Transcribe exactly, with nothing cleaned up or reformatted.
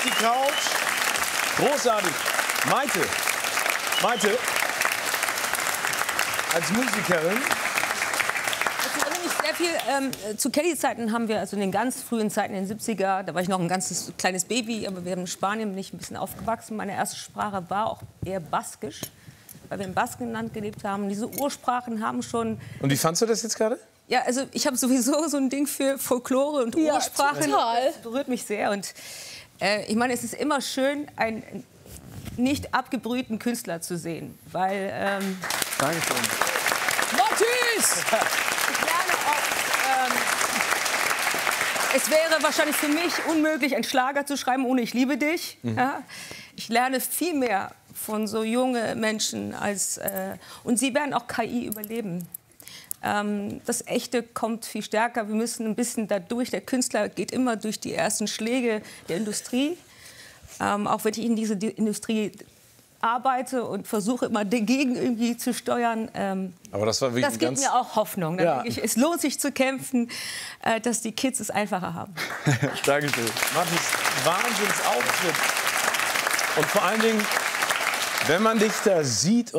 die Couch. Großartig. Maite. Maite. Als Musikerin. Ich erinnere mich sehr viel, ähm, zu Kelly-Zeiten haben wir, also in den ganz frühen Zeiten, in den siebziger, da war ich noch ein ganzes kleines Baby, aber wir haben in Spanien, bin ich ein bisschen aufgewachsen. Meine erste Sprache war auch eher baskisch, weil wir im Baskenland gelebt haben. Diese Ursprachen haben schon... Und wie fandst du das jetzt gerade? Ja, also ich habe sowieso so ein Ding für Folklore und Ja, Ursprachen. total. Das berührt mich sehr. Und äh, ich meine, es ist immer schön, einen nicht abgebrühten Künstler zu sehen, weil... Ähm, Dankeschön. Matthias! Ich lerne auch, ähm, es wäre wahrscheinlich für mich unmöglich, einen Schlager zu schreiben ohne Ich liebe dich. Mhm. Ja? Ich lerne viel mehr von so jungen Menschen als... Äh, und sie werden auch K I überleben. Ähm, das Echte kommt viel stärker. Wir müssen ein bisschen dadurch. Der Künstler geht immer durch die ersten Schläge der Industrie. Ähm, auch wenn ich in diese Industrie arbeite und versuche immer dagegen irgendwie zu steuern. Ähm, Aber das war wirklich das gibt ganz... mir auch Hoffnung. Dann Ja. denke ich, es lohnt sich zu kämpfen, äh, dass die Kids es einfacher haben. Dankeschön. Mathis, Wahnsinnsauftritt. Und vor allen Dingen, wenn man dich da sieht